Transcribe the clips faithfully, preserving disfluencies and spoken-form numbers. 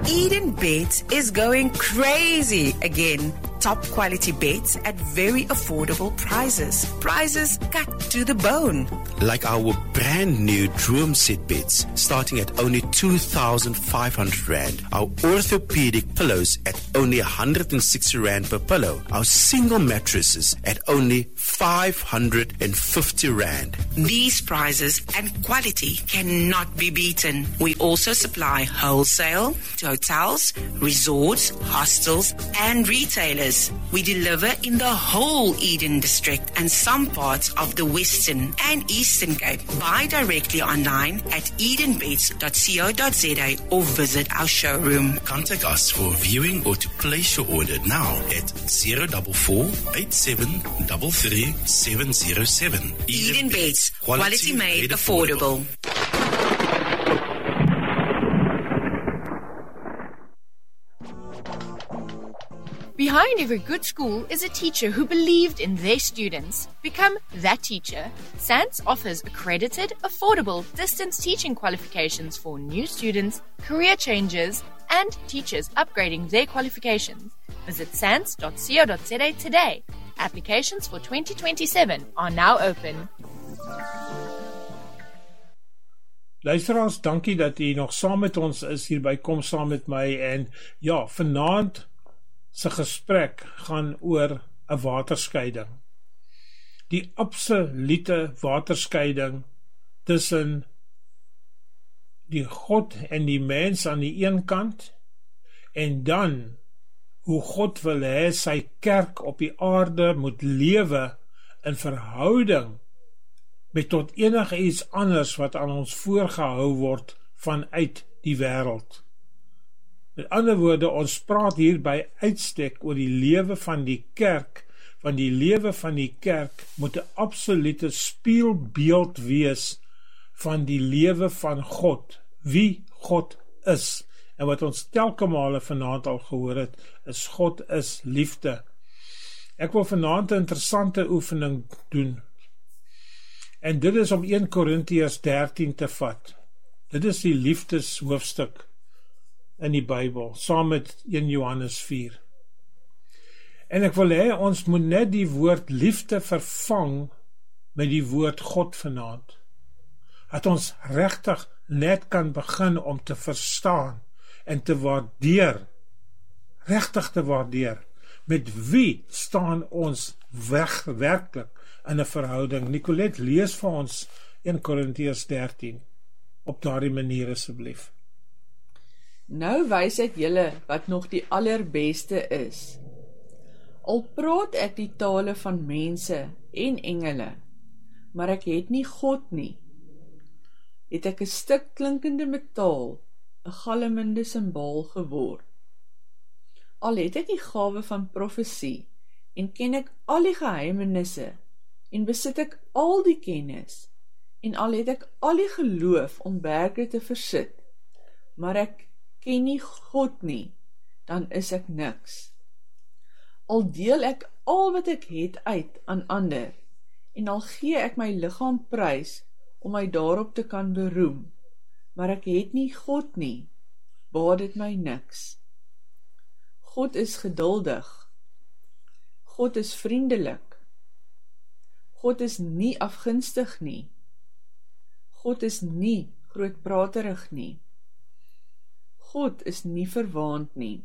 Eden Beds is going crazy again. Top quality beds at very affordable prices. Prices cut to the bone. Like our brand new Droom Set beds, starting at only two thousand five hundred rand. Our orthopedic pillows at only one hundred sixty rand per pillow. Our single mattresses at only five hundred fifty rand. These prices and quality cannot be beaten. We also supply wholesale to hotels, resorts, hostels, and retailers. We deliver in the whole Eden district and some parts of the Western and Eastern Cape. Buy directly online at eden beds dot co dot za or visit our showroom. Contact us for viewing or to place your order now at zero four four, eight seven three three, seven zero seven. Eden Beds, quality made affordable. Behind every good school is a teacher who believed in their students. Become that teacher. S A N S offers accredited, affordable distance teaching qualifications for new students, career changers, and teachers upgrading their qualifications. Visit sans dot co dot za today. Applications for twenty twenty-seven are now open. Luisteraars, dankie dat u nog saam met ons is hier by Kom Saam Met My. En ja, vanaand se gesprek gaan oor 'n waterskeiding. Die absolute waterskeiding tussen die God en die mens aan die een kant, en dan hoe God wil hê sy kerk op die aarde moet lewe in verhouding met tot enige iets anders wat aan ons voorgehou word vanuit die wêreld. Met ander woorde, ons praat hier by uitstek oor die lewe van die kerk, want die lewe van die kerk moet 'n absolute spieelbeeld wees van die lewe van God, wie God is. En wat ons telke male vanaand al gehoor het, is God is liefde. Ek wil vanaand 'n interessante oefening doen. En dit is om een Korintiërs dertien te vat. Dit is die liefdeshoofstuk in die Bybel, saam met een Johannes vier. En ek wil hê, ons moet net die woord liefde vervang met die woord God vanaand. Dat ons regtig net kan begin om te verstaan en te waardeer, regtig te waardeer, met wie staan ons weg, werklik in 'n verhouding. Nicolette, lees vir ons een Korintiërs dertien, op daardie manier asseblief. Nou wys ek julle wat nog die allerbeste is. Al praat ek die tale van mense en engele, maar ek het nie God nie. Het ek 'n stuk klinkende metaal, 'n galmende simbool geword. Al het ek die gawe van profesie, en ken ek al die geheimenisse, en besit ek al die kennis, en al het ek al die geloof om berge te versit, maar ek ken nie God nie, dan is ek niks. Al deel ek al wat ek het uit aan ander, en al gee ek my liggaam prys om my daarop te kan beroem, maar ek het nie God nie, baat dit my niks. God is geduldig. God is vriendelik. God is nie afgunstig nie. God is nie grootpraterig nie. God is nie verwaand nie.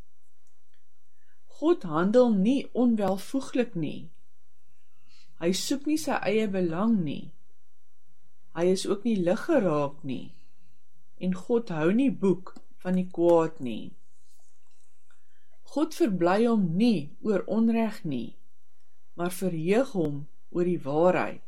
God handel nie onwelvoeglik nie. Hy soek nie sy eie belang nie. Hy is ook nie lig geraak nie. En God hou nie boek van die kwaad nie. God verbly hom nie oor onreg nie, maar verheug hom oor die waarheid.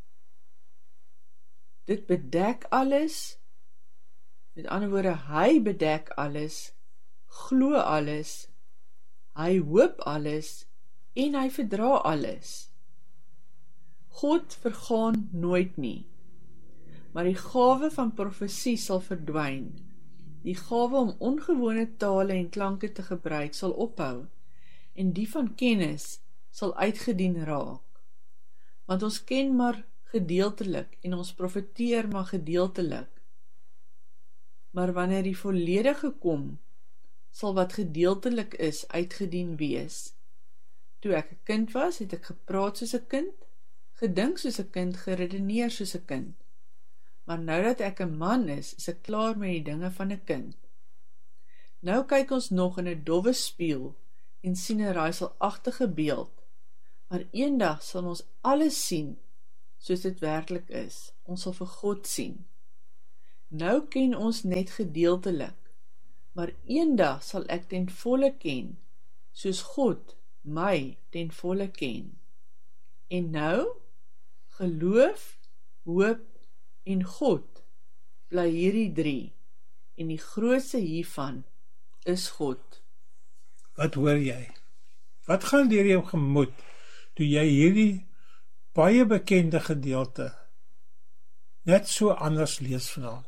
Dit bedek alles, met ander woorde, hy bedek alles, glo alles, hy hoop alles, en hy verdra alles. God vergaan nooit nie, maar die gawe van profesie sal verdwyn. Die gawe om ongewone tale en klanke te gebruik sal ophou, en die van kennis sal uitgedien raak. Want ons ken maar gedeeltelik, en ons profeteer maar gedeeltelik. Maar wanneer die volledige kom, sal wat gedeeltelik is uitgedien wees. Toe ek 'n kind was, het ek gepraat soos 'n kind, gedink soos 'n kind, geredeneer soos 'n kind. Maar nou dat ek 'n man is, is ek klaar met die dinge van 'n kind. Nou kyk ons nog in 'n dowwe spieël en sien 'n raaiselagtige beeld, maar eendag sal ons alles sien soos dit werklik is. Ons sal vir God sien. Nou ken ons net gedeeltelik, maar eendag sal ek ten volle ken, soos God my ten volle ken. En nou, geloof, hoop en God bly hierdie drie, en die grootste hiervan is God. Wat hoor jy? Wat gaan deur jou gemoed toe jy hierdie baie bekende gedeelte net so anders lees vanaand?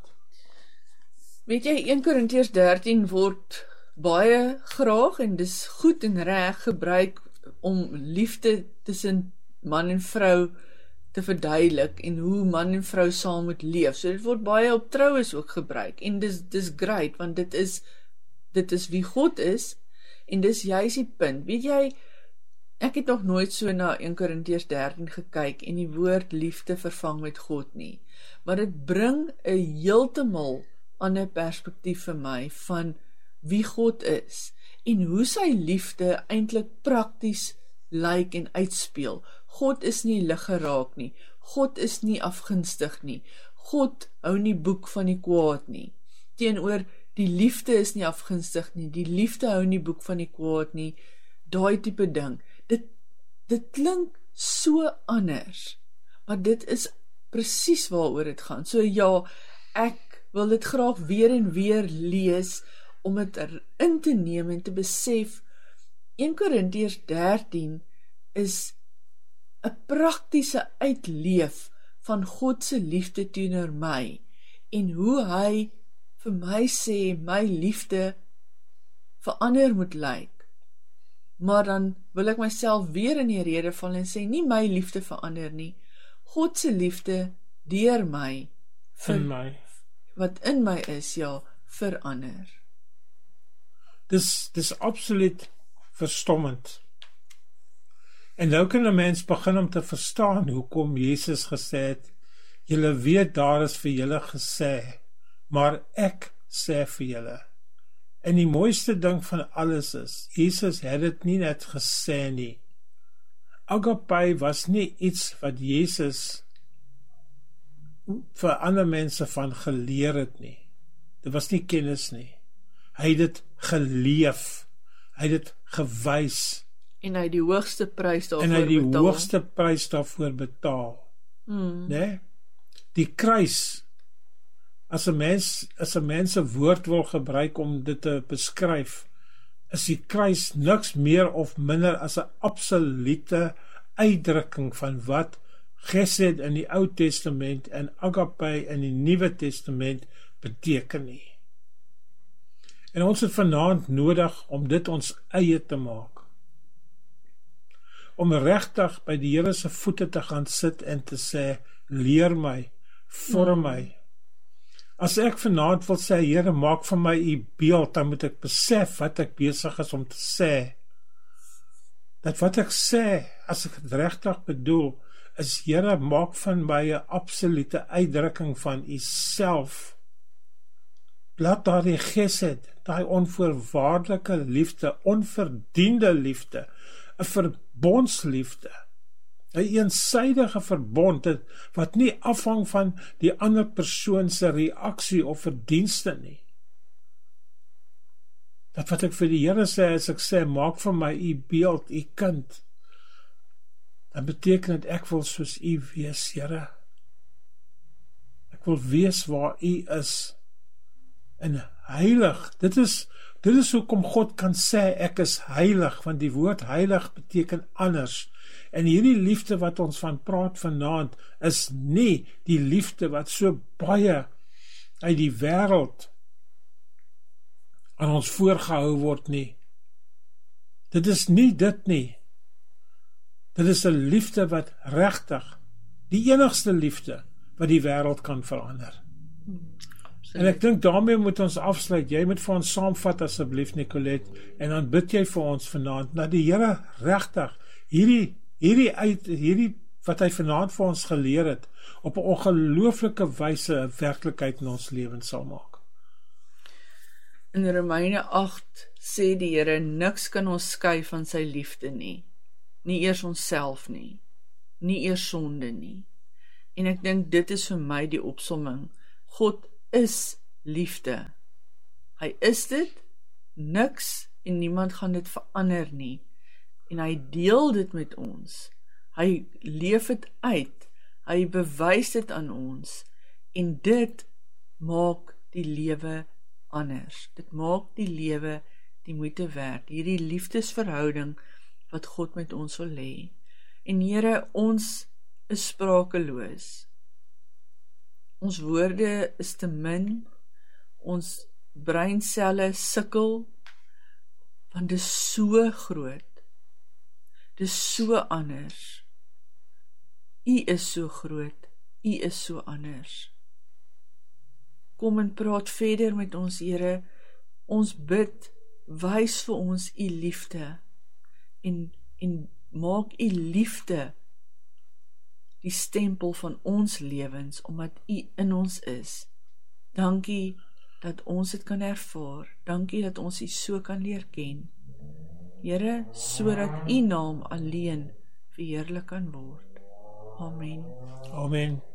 Weet jy, Eerste Korintiërs dertien word baie graag, en dis goed en reg gebruik om liefde tussen man en vrou te verduidelik, en hoe man en vrou saam moet leef. So dit word baie op troues ook gebruik, en dis, dis great, want dit is, dit is wie God is, en dis juist die punt. Weet jy, ek het nog nooit so na Eerste Korintiërs dertien gekyk, en die woord liefde vervang met God nie, maar dit bring 'n heeltemal ander perspektief vir my, van wie God is, en hoe sy liefde eintlik prakties lyk en uitspeel. God is nie lig geraak nie, God is nie afgunstig nie, God hou nie boek van die kwaad nie, teenoor die liefde is nie afgunstig nie, die liefde hou nie boek van die kwaad nie, daai tipe ding. Dit, dit klink so anders, maar dit is presies waaroor dit gaan. So ja, ek wil dit graag weer en weer lees, om het in te neem en te besef, Eerste Korintiërs dertien is 'n praktiese uitleef van God se liefde teenoor my, en hoe hy vir my sê, my liefde verander moet lyk. Maar dan wil ek myself weer in die rede val en sê, nie my liefde verander nie, God se liefde deur my, vir, In my. wat in my is, ja, verander. Dis, dis absoluut verstommend. En nou kan 'n mens begin om te verstaan hoekom Jesus gesê het, julle weet daar is vir julle gesê, maar ek sê vir julle. En die mooiste ding van alles is, Jesus het dit nie net gesê nie. Agape was nie iets wat Jesus vir ander mense van geleer het nie. Dit was nie kennis nie. Hy het dit geleef. Hy het dit gewys. En hy het die hoogste prys daarvoor En hy het die betaal. hoogste prys daarvoor betaal. Hmm. Nee? Die kruis, as 'n mens, as 'n mens 'n woord wil gebruik om dit te beskryf, is die kruis niks meer of minder as 'n absolute uitdrukking van wat gesed in die Ou Testament en agape in die Nuwe Testament beteken nie. En ons het vanaand nodig om dit ons eie te maak. Om regtig by die Here se voete te gaan sit en te sê, leer my, vorm my. As ek vanaand wil sê, Here, maak van my u beeld, dan moet ek besef wat ek besig is om te sê. Dat wat ek sê, as ek dit regtig bedoel, is, Here, maak van my 'n absolute uitdrukking van u self. Laat daardie gesed, daai onvoorwaardelike liefde, onverdiende liefde, 'n verbondsliefde, 'n eensydige verbond, wat nie afhang van die ander persoon se reaksie of verdienste nie. Dat wat ek vir die Here sê, as ek sê, maak van my u beeld, u kind, dan beteken dit ek wil soos u wees, Here. Ek wil wees waar u is, en heilig. Dit is, dit is hoekom God kan sê, ek is heilig, want die woord heilig beteken anders. En hierdie liefde wat ons van praat vanaand, is nie die liefde wat so baie uit die wêreld aan ons voorgehou word nie. Dit is nie dit nie. Dit is 'n liefde wat regtig, die enigste liefde wat die wêreld kan verander. En ek dink daarmee moet ons afsluit. Jy moet vir ons saamvat asseblief, Nicolette, en dan bid jy vir ons vanaand, dat die Here regtig hierdie hierdie uit hierdie wat hy vanaand vir ons geleer het, op 'n ongelooflike wyse 'n werklikheid in ons lewens sal maak. In Romeine agt sê die Here, niks kan ons skei van sy liefde nie. Nie eers onsself nie. Nie eers sonde nie. En ek dink dit is vir my die opsomming. God is liefde. Hy is dit, niks en niemand gaan dit verander nie. En hy deel dit met ons. Hy leef dit uit. Hy bewys dit aan ons. En dit maak die lewe anders. Dit maak die lewe die moeite werd. Hierdie liefdesverhouding wat God met ons wil hê. En Here, ons is sprakeloos. Ons woorde is te min. Ons breinselle sukkel, want dit is so groot. Dit is so anders. U is so groot. U is so anders. Kom en praat verder met ons, Here. Ons bid, wys vir ons u liefde en en maak u liefde die stempel van ons lewens, omdat u in ons is. Dankie dat ons dit kan ervaar. Dankie dat ons u so kan leer ken. Here, sodat u naam alleen verheerlik kan word. Amen. Amen.